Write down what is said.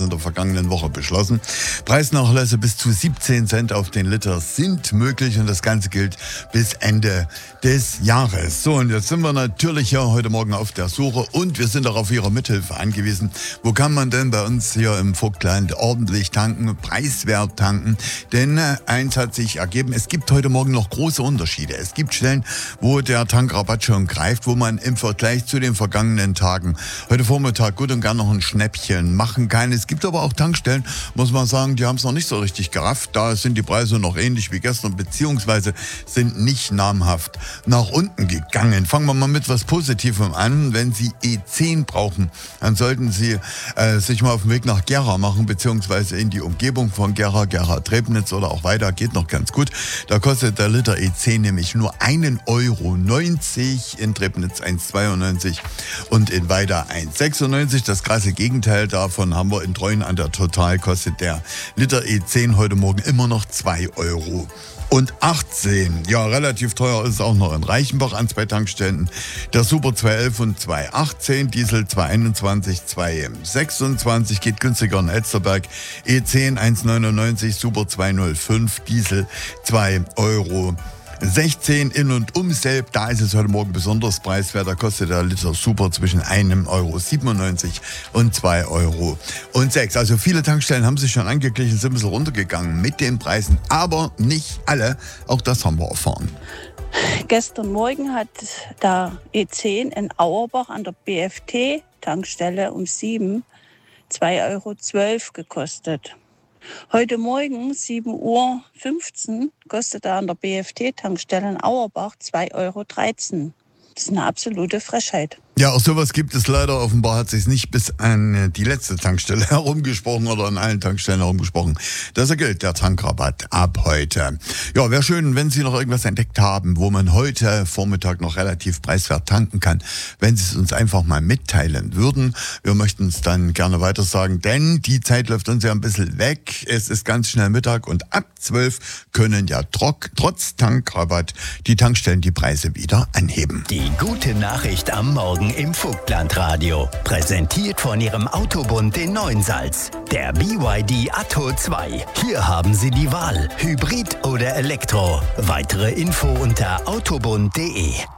in der vergangenen Woche beschlossen. Preisnachlässe bis zu 17 Cent auf den Liter sind möglich und das Ganze gilt bis Ende des Jahres. So, und jetzt sind wir natürlich hier heute Morgen auf der Suche und wir sind auch auf Ihre Mithilfe angewiesen. Wo kann man denn bei uns hier im Vogtland ordentlich tanken, preiswert tanken? Denn eins hat sich ergeben, es gibt heute Morgen noch große Unterschiede. Es gibt Stellen, wo der Tankrabatt schon greift, wo man im Vergleich zu den vergangenen Tagen heute Vormittag gut und gern noch ein Schnäppchen machen kann. Es gibt aber auch Tankstellen, muss man sagen, die haben es noch nicht so richtig gerafft. Da sind die Preise noch ähnlich wie gestern, beziehungsweise sind nicht namhaft nach unten gegangen. Fangen wir mal mit was Positivem an. Wenn Sie E10 brauchen, dann sollten Sie sich mal auf den Weg nach Gera machen, beziehungsweise in die Umgebung von Gera, Trebnitz oder auch weiter, geht noch ganz gut. Da kostet der Liter E10 nämlich nur 1,90 €, in Trebnitz 1,92 und in Weida 1,96. Das krasse Gegenteil davon haben wir in Treuen an der Total, kostet der Liter E10 heute Morgen immer noch 2,18 €. Ja, relativ teuer ist es auch noch in Reichenbach an 2 Tankstellen. Der Super 2,11 und 2,18, Diesel 2,21, 2,26, geht günstiger in Elsterberg. E10 1,99, Super 2,05, Diesel 2,16 € in und um Selb. Da ist es heute Morgen besonders preiswert. Da kostet der Liter Super zwischen 1,97 € und 2,06 €. Also viele Tankstellen haben sich schon angeglichen, sind ein bisschen runtergegangen mit den Preisen, aber nicht alle. Auch das haben wir erfahren. Gestern Morgen hat der E10 in Auerbach an der BFT-Tankstelle um 7 2,12 € gekostet. Heute Morgen, 7:15 Uhr, kostet er an der BFT-Tankstelle in Auerbach 2,13 €. Das ist eine absolute Frechheit. Ja, auch sowas gibt es leider. Offenbar hat sich nicht bis an die letzte Tankstelle herumgesprochen oder an allen Tankstellen herumgesprochen. Deshalb gilt der Tankrabatt ab heute. Ja, wäre schön, wenn Sie noch irgendwas entdeckt haben, wo man heute Vormittag noch relativ preiswert tanken kann, wenn Sie es uns einfach mal mitteilen würden. Wir möchten es dann gerne weiter sagen, denn die Zeit läuft uns ja ein bisschen weg. Es ist ganz schnell Mittag und ab 12 können ja trotz Tankrabatt die Tankstellen die Preise wieder anheben. Die gute Nachricht am Morgen im Vogtlandradio. Präsentiert von Ihrem Autobund in Neuensalz. Der BYD Atto 2. Hier haben Sie die Wahl. Hybrid oder Elektro. Weitere Info unter autobund.de.